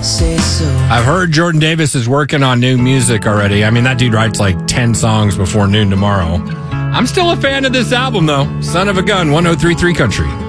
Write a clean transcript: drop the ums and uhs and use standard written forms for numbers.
say so. I've heard Jordan Davis is working on new music already. I mean, that dude writes like 10 songs before noon tomorrow. I'm still a fan of this album, though. Son of a Gun, 103.3 Country.